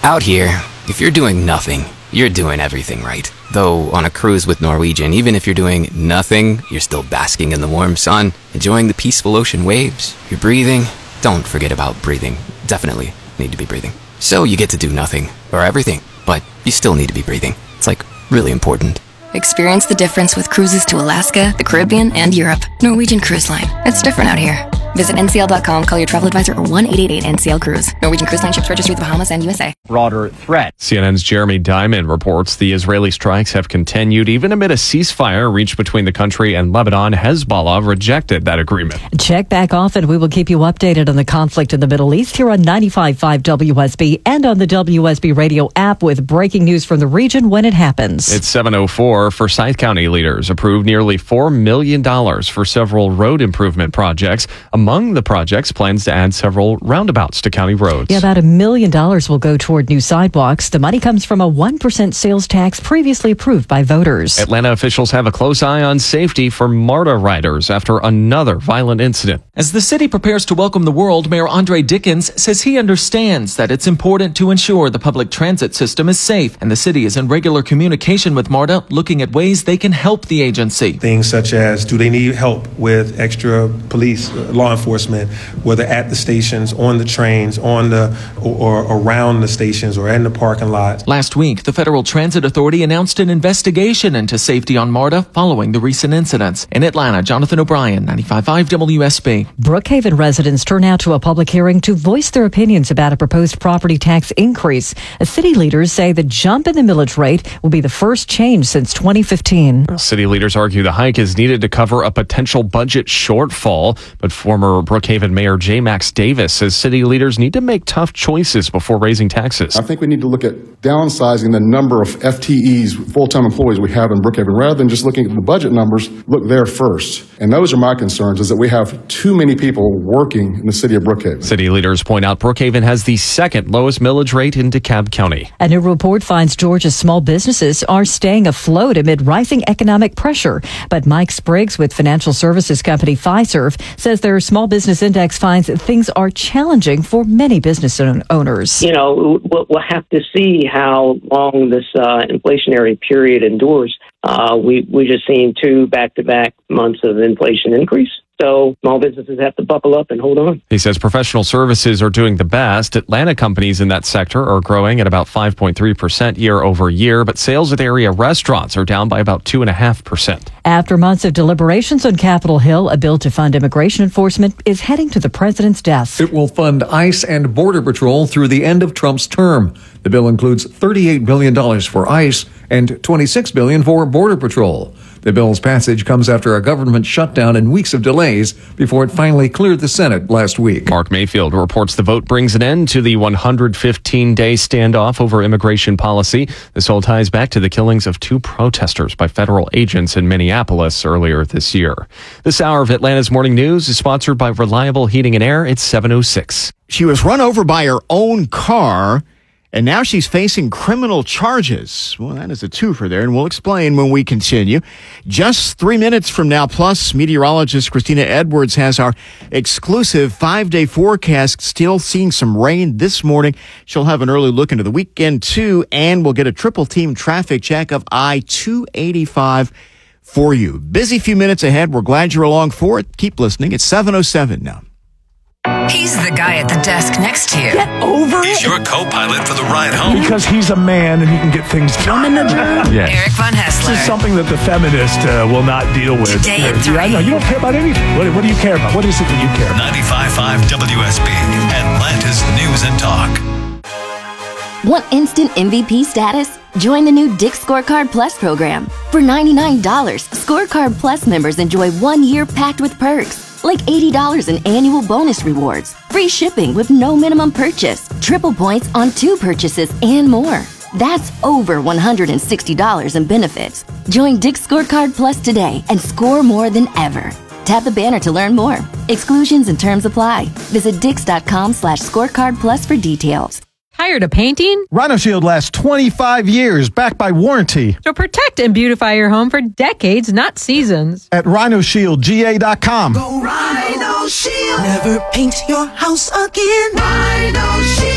Out here, if you're doing nothing, you're doing everything right. Though on a cruise with Norwegian, even if you're doing nothing, you're still basking in the warm sun, enjoying the peaceful ocean waves. You're breathing. Don't forget about breathing. Definitely need to be breathing. So you get to do nothing, or everything, but you still need to be breathing. It's like really important. Experience the difference with cruises to Alaska, the Caribbean, and Europe. Norwegian Cruise Line. It's different out here. Visit ncl.com, call your travel advisor, or 1-888-NCL-CRUISE. Norwegian Cruise Line ships registry the Bahamas and USA. Broader threat. CNN's Jeremy Diamond reports the Israeli strikes have continued even amid a ceasefire reached between the country and Lebanon. Hezbollah rejected that agreement. Check back often. We will keep you updated on the conflict in the Middle East here on 95.5 WSB and on the WSB radio app with breaking news from the region when it happens. It's 7:04. Forsyth County leaders approved nearly $4 million for several road improvement projects. Among the projects, plans to add several roundabouts to county roads. Yeah, about $1 million will go toward new sidewalks. The money comes from a 1% sales tax previously approved by voters. Atlanta officials have a close eye on safety for MARTA riders after another violent incident. As the city prepares to welcome the world, Mayor Andre Dickens says he understands that it's important to ensure the public transit system is safe, and the city is in regular communication with MARTA, looking at ways they can help the agency. Things such as, do they need help with extra police, law enforcement, whether at the stations, on the trains, or around the stations or in the parking lot. Last week, the Federal Transit Authority announced an investigation into safety on MARTA following the recent incidents. In Atlanta, Jonathan O'Brien, 95.5 WSB. Brookhaven residents turn out to a public hearing to voice their opinions about a proposed property tax increase. City leaders say the jump in the millage rate will be the first change since 2015. City leaders argue the hike is needed to cover a potential budget shortfall, but former Brookhaven Mayor J. Max Davis says city leaders need to make tough choices before raising taxes. I think we need to look at downsizing the number of FTEs, full-time employees we have in Brookhaven. Rather than just looking at the budget numbers, look there first. And those are my concerns, is that we have too many people working in the city of Brookhaven. City leaders point out Brookhaven has the second lowest millage rate in DeKalb County. A new report finds Georgia's small businesses are staying afloat amid rising economic pressure. But Mike Spriggs with financial services company Fiserv says their small business index finds that things are challenging for many business owners. You know, we'll have to see how long this inflationary period endures. We just seen 2 back-to-back months of inflation increase. So small businesses have to buckle up and hold on. He says professional services are doing the best. Atlanta companies in that sector are growing at about 5.3% year over year, but sales at area restaurants are down by about 2.5%. After months of deliberations on Capitol Hill, a bill to fund immigration enforcement is heading to the president's desk. It will fund ICE and Border Patrol through the end of Trump's term. The bill includes $38 billion for ICE and $26 billion for Border Patrol. The bill's passage comes after a government shutdown and weeks of delays before it finally cleared the Senate last week. Mark Mayfield reports the vote brings an end to the 115-day standoff over immigration policy. This all ties back to the killings of 2 protesters by federal agents in Minneapolis earlier this year. This hour of Atlanta's Morning News is sponsored by Reliable Heating and Air. It's 7:06. She was run over by her own car, and now she's facing criminal charges. Well, that is a twofer there, and we'll explain when we continue. Just 3 minutes from now, plus meteorologist Christina Edwards has our exclusive 5-day forecast. Still seeing some rain this morning. She'll have an early look into the weekend, too, and we'll get a triple team traffic check of I-285 for you. Busy few minutes ahead. We're glad you're along for it. Keep listening. It's 7:07 now. He's the guy at the desk next to you. Get over it. He's your co-pilot for the ride home. Because he's a man and he can get things done. Yes. Eric Von Hessler. This is something that the feminist will not deal with. Today at 3. Yeah, I know. You don't care about anything. What do you care about? What is it that you care about? 95.5 WSB, Atlanta's News and Talk. Want instant MVP status? Join the new Dick's Scorecard Plus program. For $99, Scorecard Plus members enjoy 1 year packed with perks, like $80 in annual bonus rewards, free shipping with no minimum purchase, triple points on 2 purchases, and more. That's over $160 in benefits. Join Dick's Scorecard Plus today and score more than ever. Tap the banner to learn more. Exclusions and terms apply. Visit Dix.com/scorecard plus for details. Tired of painting? Rhino Shield lasts 25 years, backed by warranty. So protect and beautify your home for decades, not seasons. At RhinoShieldGA.com. Go Rhino Shield. Never paint your house again. Rhino Shield.